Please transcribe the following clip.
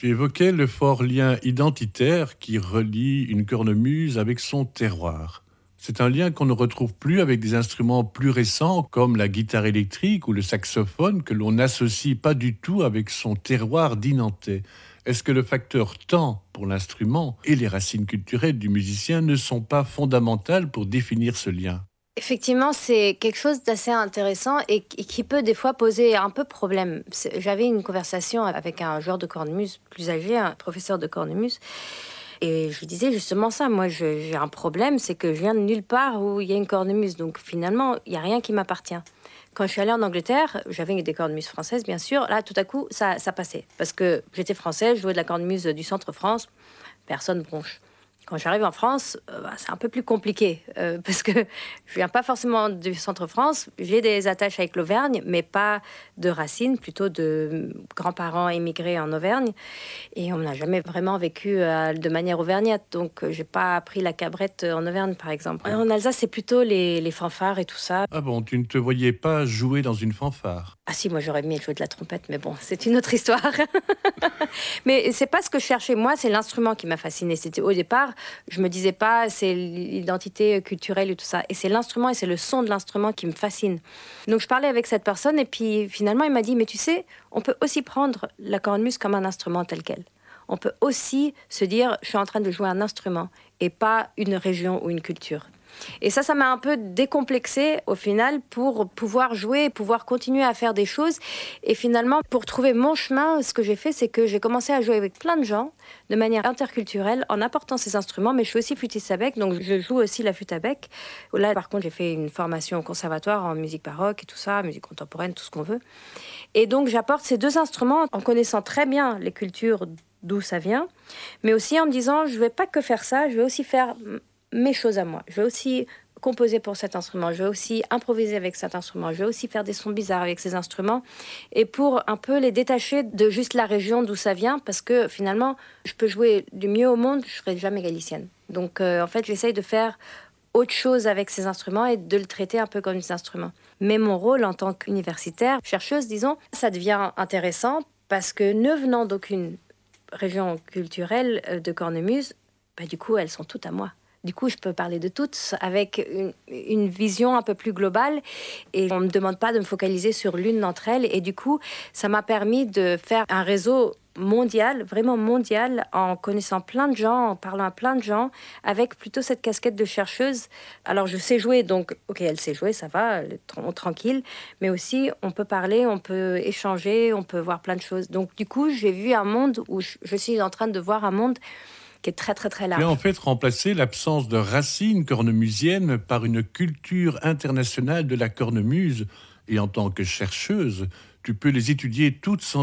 Tu évoquais le fort lien identitaire qui relie une cornemuse avec son terroir. C'est un lien qu'on ne retrouve plus avec des instruments plus récents comme la guitare électrique ou le saxophone que l'on n'associe pas du tout avec son terroir dinantais. Est-ce que le facteur temps pour l'instrument et les racines culturelles du musicien ne sont pas fondamentales pour définir ce lien? Effectivement, c'est quelque chose d'assez intéressant et qui peut des fois poser un peu problème. J'avais une conversation avec un joueur de cornemuse plus âgé, un professeur de cornemuse, et je lui disais justement ça. Moi, j'ai un problème, c'est que je viens de nulle part où il y a une cornemuse. Donc finalement, il n'y a rien qui m'appartient. Quand je suis allée en Angleterre, j'avais des cornemuses françaises, bien sûr. Là, tout à coup, ça passait. Parce que j'étais française, je jouais de la cornemuse du centre-France, personne bronche. Quand j'arrive en France, c'est un peu plus compliqué parce que je viens pas forcément du centre-France. J'ai des attaches avec l'Auvergne, mais pas de racines, plutôt de grands-parents émigrés en Auvergne. Et on n'a jamais vraiment vécu de manière auvergnate, donc j'ai pas appris la cabrette en Auvergne, par exemple. En Alsace, c'est plutôt les fanfares et tout ça. Ah bon, tu ne te voyais pas jouer dans une fanfare? Ah si, moi j'aurais aimé jouer de la trompette, mais bon, c'est une autre histoire. Mais c'est pas ce que je cherchais. Moi, c'est l'instrument qui m'a fascinée. C'était au départ, je me disais pas c'est l'identité culturelle et tout ça. Et c'est l'instrument et c'est le son de l'instrument qui me fascine. Donc je parlais avec cette personne et puis finalement il m'a dit mais tu sais, on peut aussi prendre la cornemuse comme un instrument tel quel. On peut aussi se dire je suis en train de jouer un instrument et pas une région ou une culture. Et ça m'a un peu décomplexée au final pour pouvoir jouer, pouvoir continuer à faire des choses. Et finalement, pour trouver mon chemin, ce que j'ai fait, c'est que j'ai commencé à jouer avec plein de gens de manière interculturelle en apportant ces instruments. Mais je suis aussi flûtiste à bec, donc je joue aussi la flûte à bec. Là, par contre, j'ai fait une formation au conservatoire en musique baroque et tout ça, musique contemporaine, tout ce qu'on veut. Et donc, j'apporte ces deux instruments en connaissant très bien les cultures d'où ça vient, mais aussi en me disant, je ne vais pas que faire ça, je vais aussi faire mes choses à moi. Je vais aussi composer pour cet instrument, je vais aussi improviser avec cet instrument, je vais aussi faire des sons bizarres avec ces instruments, et pour un peu les détacher de juste la région d'où ça vient, parce que finalement, je peux jouer du mieux au monde, je ne serai jamais galicienne. Donc en fait, j'essaye de faire autre chose avec ces instruments et de le traiter un peu comme des instruments. Mais mon rôle en tant qu'universitaire, chercheuse, disons, ça devient intéressant parce que ne venant d'aucune région culturelle de cornemuse, du coup, elles sont toutes à moi. Du coup, je peux parler de toutes avec une vision un peu plus globale et on ne me demande pas de me focaliser sur l'une d'entre elles. Et du coup, ça m'a permis de faire un réseau mondial, vraiment mondial, en connaissant plein de gens, en parlant à plein de gens, avec plutôt cette casquette de chercheuse. Alors, je sais jouer, donc, ok, elle sait jouer, ça va, tranquille. Mais aussi, on peut parler, on peut échanger, on peut voir plein de choses. Donc, du coup, j'ai vu un monde où je suis en train de voir un monde qui est très, très, très Tu as en large. fait remplacé l'absence de racines cornemusiennes par une culture internationale de la cornemuse. Et en tant que chercheuse, tu peux les étudier toutes sans